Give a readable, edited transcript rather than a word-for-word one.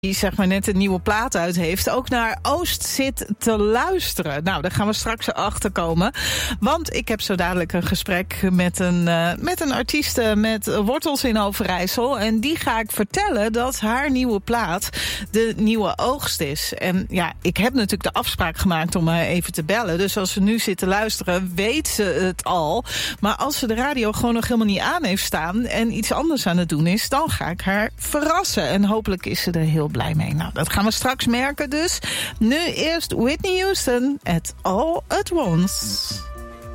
die zeg maar net een nieuwe plaat uit heeft, ook naar Oost zit te luisteren. Nou, daar gaan we straks achter komen. Want ik heb zo dadelijk een gesprek met een artieste met wortels in Overijssel. En die ga ik vertellen dat haar nieuwe plaat de nieuwe oogst is. En ja, ik heb natuurlijk de afspraak gemaakt om haar even te bellen. Dus als ze nu zit te luisteren, weet ze het al. Maar als ze de radio gewoon nog helemaal niet aan heeft staan en iets anders aan het doen is, dan ga ik haar verrassen. En hopelijk is ze er heel blij mee. Nou, dat gaan we straks merken dus. Nu eerst Whitney Houston at All at Once.